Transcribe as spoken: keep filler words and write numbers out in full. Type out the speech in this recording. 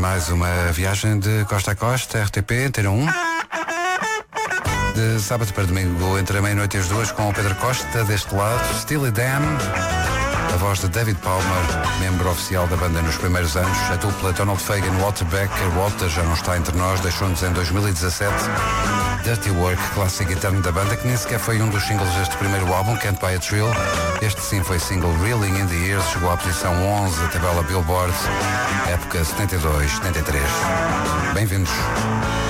Mais uma viagem de costa a costa, R T P, Antena um. De sábado para domingo, entre a meia-noite e as duas, com o Pedro Costa, deste lado, Steely Dan, a voz de David Palmer, membro oficial da banda nos primeiros anos, a dupla Donald Fagen, Walter Becker, Walter já não está entre nós, deixou-nos em dois mil e dezassete, Dirty Work, clássico eterno da banda, que nem sequer foi um dos singles deste primeiro álbum, Can't Buy a Thrill. Este sim foi single Reeling in the Years, chegou à posição onze da tabela Billboard, época setenta e dois setenta e três. Bem-vindos.